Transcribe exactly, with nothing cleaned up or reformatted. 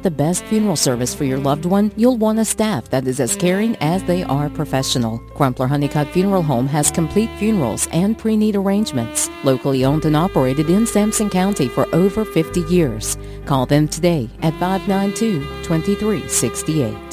the best funeral service for your loved one, you'll want a staff that is as caring as they are professional. Crumpler Honeycutt Funeral Home has complete funerals and pre-need arrangements. Locally owned and operated in Sampson County for over fifty years. Call them today at five nine two, two three six eight.